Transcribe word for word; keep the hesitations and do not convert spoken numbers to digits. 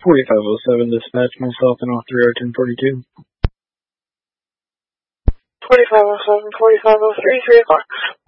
forty-five oh seven, dispatch myself and all three R ten forty-two. forty-five oh seven, forty-five oh three, three o'clock.